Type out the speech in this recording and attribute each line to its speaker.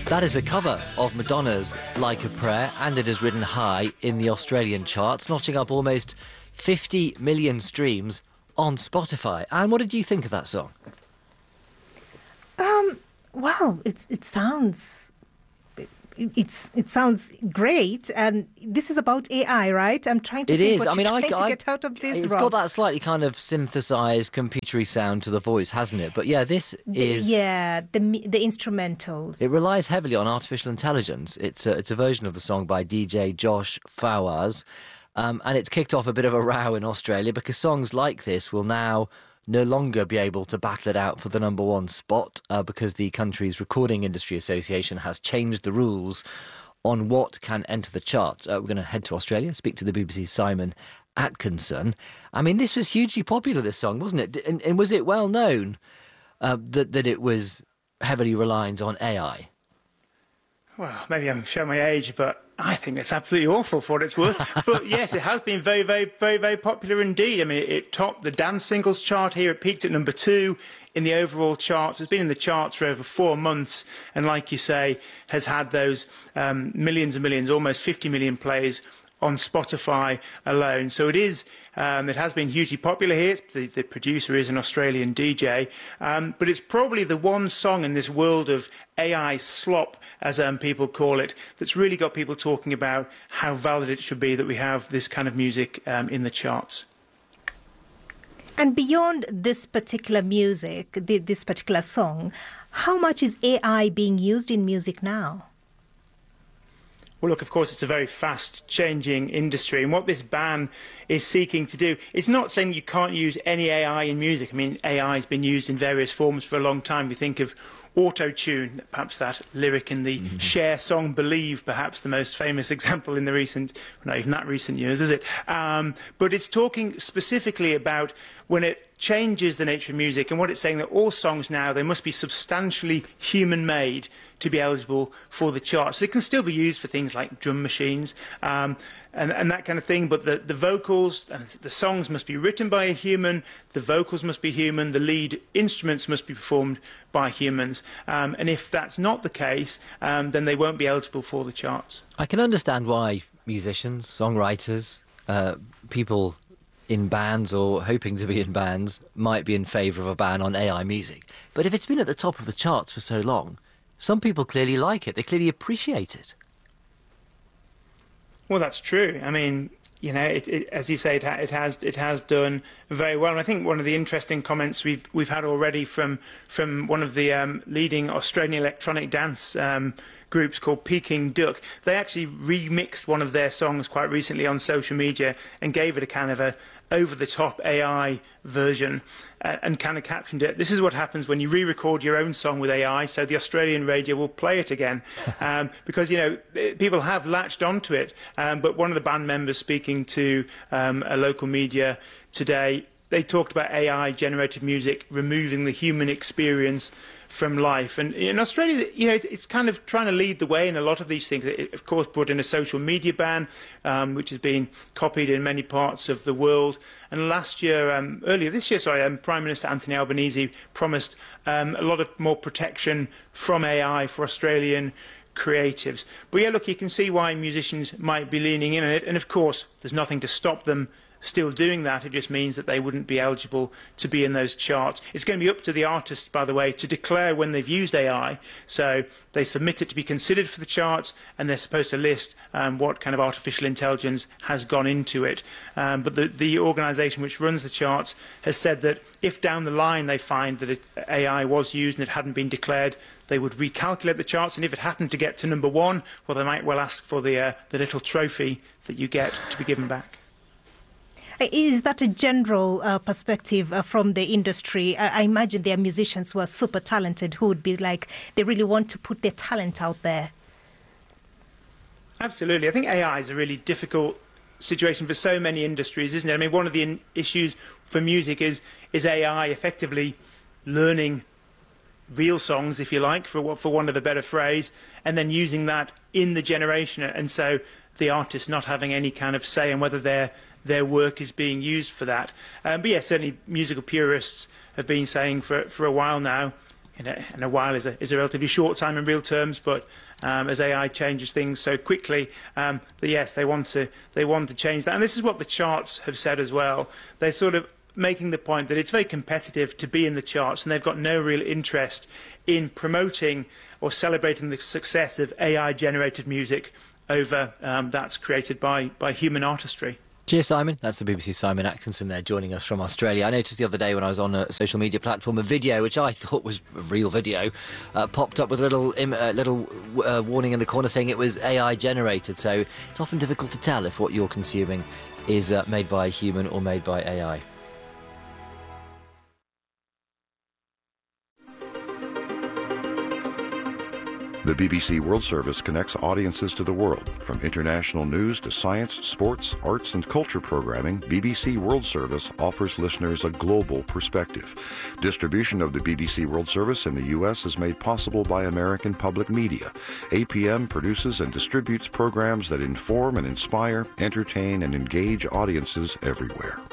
Speaker 1: That is a cover of Madonna's Like a Prayer, and it has ridden high in the Australian charts, notching up almost 50 million streams on Spotify. And what did you think of that song?
Speaker 2: Well, it sounds great, and this is about AI, right? I'm trying to think what you're trying to get out of this.
Speaker 1: It's got that slightly kind of synthesized, computery sound to the voice, hasn't it? But yeah, this is
Speaker 2: the instrumentals.
Speaker 1: It relies heavily on artificial intelligence. It's a version of the song by DJ Josh Fawaz, and it's kicked off a bit of a row in Australia because songs like this will now no longer be able to battle it out for the number one spot because the country's Recording Industry Association has changed the rules on what can enter the charts. We're going to head to Australia, speak to the BBC's Simon Atkinson. I mean, this was hugely popular, this song, wasn't it? And was it well known that it was heavily reliant on AI?
Speaker 3: Well, maybe I'm showing my age, but I think it's absolutely awful for what it's worth. But yes, it has been very, very, very, very popular indeed. I mean, it topped the dance singles chart here. It peaked at number 2 in the overall charts. It's been in the charts for over 4 months. And like you say, has had those millions and millions, almost 50 million plays on Spotify alone. So it has been hugely popular here. The producer is an Australian DJ, but it's probably the one song in this world of AI slop, as people call it, that's really got people talking about how valid it should be that we have this kind of music in the charts.
Speaker 2: And beyond this particular music, this particular song, how much is AI being used in music now?
Speaker 3: Well, look, of course, it's a very fast-changing industry, and what this ban is seeking to do, it's not saying you can't use any AI in music. I mean, AI has been used in various forms for a long time. We think of auto-tune, perhaps that lyric in the Cher song Believe, perhaps the most famous example in the recent, not even that recent years, is it? But it's talking specifically about when it changes the nature of music, and what it's saying that all songs now, they must be substantially human-made to be eligible for the charts. So they can still be used for things like drum machines and that kind of thing, but the vocals and the songs must be written by a human, the vocals must be human, the lead instruments must be performed by humans, and if that's not the case, then they won't be eligible for the charts.
Speaker 1: I can understand why musicians, songwriters, people in bands or hoping to be in bands might be in favour of a ban on AI music. But if it's been at the top of the charts for so long, some people clearly like it. They clearly appreciate it.
Speaker 3: Well, that's true. I mean, you know, as you say, it has done very well. And I think one of the interesting comments we've had already from one of the leading Australian electronic dance groups called Peking Duck. They actually remixed one of their songs quite recently on social media and gave it a kind of a over-the-top AI version and kind of captioned it. This is what happens when you re-record your own song with AI, so the Australian radio will play it again. Because, you know, people have latched onto it. But one of the band members speaking to a local media today, they talked about AI-generated music removing the human experience from life. And in Australia, you know, it's kind of trying to lead the way in a lot of these things. It, of course, brought in a social media ban, which has been copied in many parts of the world. And earlier this year, Prime Minister Anthony Albanese promised a lot of more protection from AI for Australian creatives. But yeah, look, you can see why musicians might be leaning in on it. And of course, there's nothing to stop them still doing that. It just means that they wouldn't be eligible to be in those charts. It's going to be up to the artists, by the way, to declare when they've used AI. So they submit it to be considered for the charts, and they're supposed to list what kind of artificial intelligence has gone into it. But the organisation which runs the charts has said that if down the line they find that AI was used and it hadn't been declared, they would recalculate the charts, and if it happened to get to number 1, well, they might well ask for the little trophy that you get to be given back.
Speaker 2: Is that a general perspective from the industry? I imagine there are musicians who are super talented who would be like, they really want to put their talent out there.
Speaker 3: Absolutely. I think AI is a really difficult situation for so many industries, isn't it? I mean, one of the issues for music is AI effectively learning real songs, if you like, for want of a better phrase, and then using that in the generation. And so the artist not having any kind of say in whether their work is being used for that. But yeah, certainly musical purists have been saying for a while now, in a while is a relatively short time in real terms, but as AI changes things so quickly, yes, they want to change that. And this is what the charts have said as well. They're sort of making the point that it's very competitive to be in the charts, and they've got no real interest in promoting or celebrating the success of AI-generated music over that's created by human artistry.
Speaker 1: Cheers, Simon. That's the BBC's Simon Atkinson there joining us from Australia. I noticed the other day when I was on a social media platform, a video, which I thought was a real video, popped up with a little warning in the corner saying it was AI generated. So it's often difficult to tell if what you're consuming is made by a human or made by AI.
Speaker 4: The BBC World Service connects audiences to the world. From international news to science, sports, arts and culture programming, BBC World Service offers listeners a global perspective. Distribution of the BBC World Service in the U.S. is made possible by American Public Media. APM produces and distributes programs that inform and inspire, entertain and engage audiences everywhere.